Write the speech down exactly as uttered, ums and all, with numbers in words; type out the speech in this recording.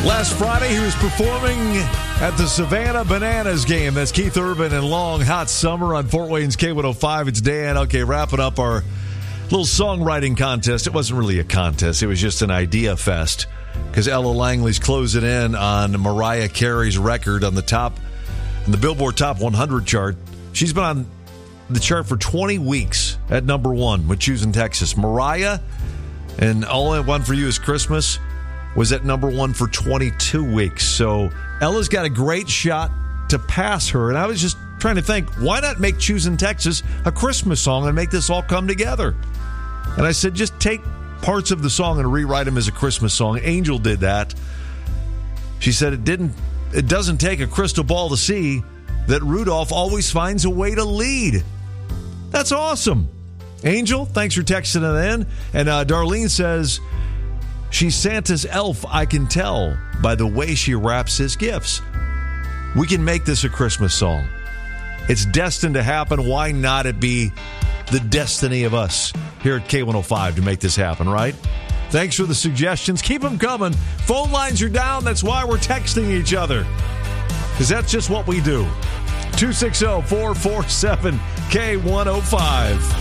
Last Friday, he was performing at the Savannah Bananas game. That's Keith Urban and Long Hot Summer on Fort Wayne's K one oh five. It's Dan. Okay, wrapping up our little songwriting contest. It wasn't really a contest. It was just an idea fest because Ella Langley's closing in on Mariah Carey's record on the top, on the Billboard Top one hundred chart. She's been on the chart for twenty weeks at number one with Choosing Texas. Mariah and All I Want For You Is Christmas was at number one for twenty-two weeks. So Ella's got a great shot to pass her. And I was just trying to think, why not make Choosing Texas a Christmas song and make this all come together? And I said, just take parts of the song and rewrite them as a Christmas song. Angel did that. She said it didn't. It doesn't take a crystal ball to see that Rudolph always finds a way to lead. That's awesome. Angel, thanks for texting it in. And uh, Darlene says, she's Santa's elf, I can tell by the way she wraps his gifts. We can make this a Christmas song. It's destined to happen. Why not it be the destiny of us here at K one oh five to make this happen, right? Thanks for the suggestions. Keep them coming. Phone lines are down. That's why we're texting each other, because that's just what we do. two six zero, four four seven, K one oh five.